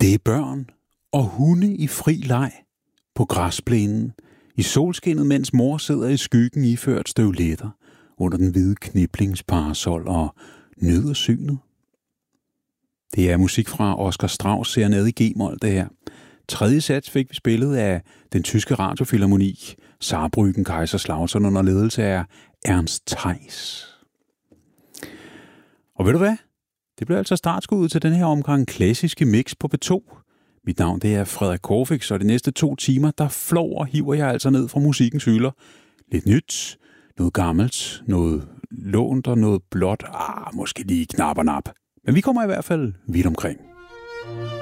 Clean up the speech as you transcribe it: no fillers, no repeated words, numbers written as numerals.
Det er børn og hunde i fri leg på græsplænen i solskinnet, mens mor sidder i skyggen iført støvletter under den hvide kniblingsparasol og nyder synet. Det er musik fra Oscar Strauss serenade i G-mol, det her. Tredje sats fik vi spillet af den tyske radiofilharmoni Saarbrücken Kaiserslautern under ledelse af Ernst Theis. Og ved du hvad? Det blev altså startskuddet til den her omgang klassiske mix på P2. Mit navn det er Frederik Korfix, og de næste 2 timer, der flår og hiver jeg altså ned fra musikkens hylder. Lidt nyt, noget gammelt, noget lånt og noget blåt. Måske lige knap og nap. Men vi kommer i hvert fald vidt omkring.